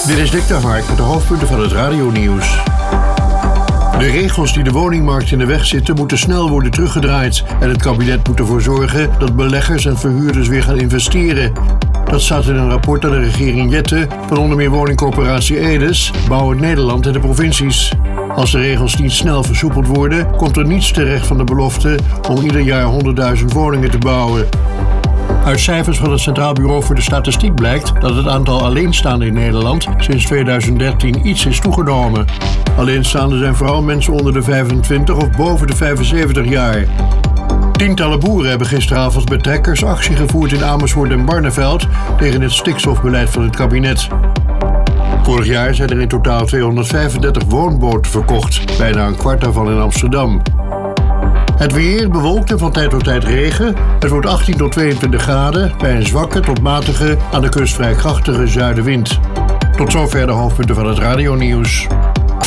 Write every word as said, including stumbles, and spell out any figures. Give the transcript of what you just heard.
Dit is Dick de Hark met de hoofdpunten van het radionieuws. De regels die de woningmarkt in de weg zitten moeten snel worden teruggedraaid. En het kabinet moet ervoor zorgen dat beleggers en verhuurders weer gaan investeren. Dat staat in een rapport aan de regering Jette van onder meer woningcorporatie Edes, Bouwen Nederland en de provincies. Als de regels niet snel versoepeld worden, komt er niets terecht van de belofte om ieder jaar honderdduizend woningen te bouwen. Uit cijfers van het Centraal Bureau voor de Statistiek blijkt dat het aantal alleenstaanden in Nederland sinds tweeduizend dertien iets is toegenomen. Alleenstaanden zijn vooral mensen onder de vijfentwintig of boven de vijfenzeventig jaar. Tientallen boeren hebben gisteravond met trekkers actie gevoerd in Amersfoort en Barneveld tegen het stikstofbeleid van het kabinet. Vorig jaar zijn er in totaal tweehonderdvijfendertig woonboten verkocht, bijna een kwart daarvan in Amsterdam. Het weer bewolkt en van tijd tot tijd regen. Het wordt achttien tot tweeëntwintig graden bij een zwakke tot matige, aan de kust vrij krachtige zuidenwind. Tot zover de hoofdpunten van het radionieuws.